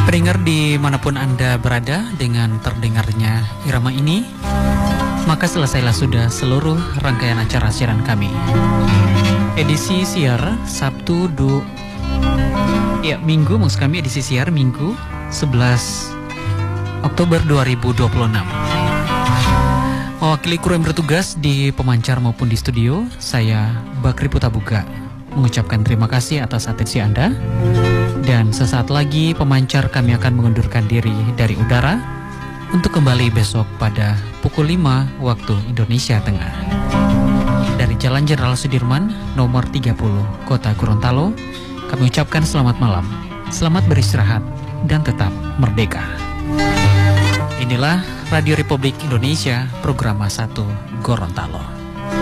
Pendengar dimanapun Anda berada, dengan terdengarnya irama ini, maka selesailah sudah seluruh rangkaian acara siaran kami. Edisi siar Sabtu Minggu, maksud kami edisi siar Minggu 11 Oktober 2026. Mewakili kru yang bertugas di pemancar maupun di studio, saya Bakri Putabuga mengucapkan terima kasih atas atensi Anda. Dan sesaat lagi pemancar kami akan mengundurkan diri dari udara untuk kembali besok pada pukul 5 waktu Indonesia Tengah. Dari Jalan Jenderal Sudirman nomor 30 Kota Gorontalo, kami ucapkan selamat malam, selamat beristirahat, dan tetap merdeka. Inilah Radio Republik Indonesia, program 1 Gorontalo.